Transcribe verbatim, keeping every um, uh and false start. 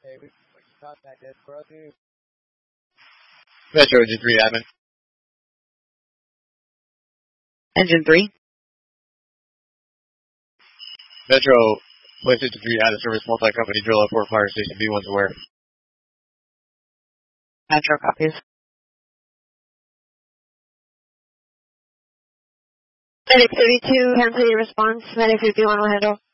Hey, we contact us, bro, dude. Metro Engine three admin. Engine three. Metro, place Engine three out of service, multi-company drill at Port Fire Station B one's aware. Metro copies. Medic thirty-two, cancel your response. Medic fifty-one will handle.